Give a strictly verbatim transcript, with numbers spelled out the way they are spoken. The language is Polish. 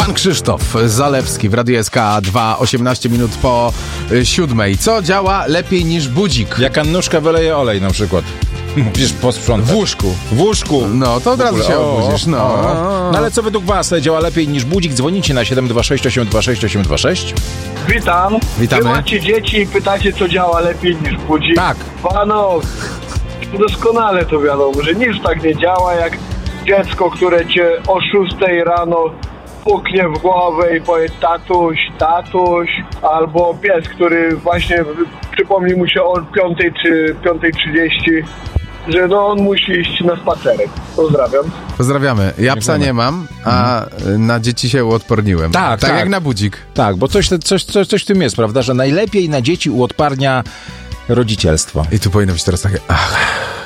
Pan Krzysztof Zalewski w Radiu S K dwa, osiemnaście minut po siódmej. Co działa lepiej niż budzik? Jak Annuszka wyleje olej na przykład. Musisz posprzątać. W łóżku. W łóżku. No, to od razu się obudzisz. No. no ale co według was działa lepiej niż budzik? Dzwonicie na siedem dwa sześć osiem dwa sześć osiem dwa sześć. Witam. Witamy. Wy macie dzieci i pytacie, co działa lepiej niż budzik. Tak. Panowie, doskonale to wiadomo, że nic tak nie działa jak dziecko, które cię o szóstej rano puknie w głowę i powie tatuś, tatuś, albo pies, który właśnie przypomni mu się o piątej czy piątej trzydzieści, że no on musi iść na spacerek. Pozdrawiam. Pozdrawiamy. Ja psa nie mam, a na dzieci się uodporniłem. Tak, tak. tak. jak na budzik. Tak, bo coś, coś, coś, coś w tym jest, prawda, że najlepiej na dzieci uodparnia rodzicielstwo. I tu powinno być teraz takie... Ach.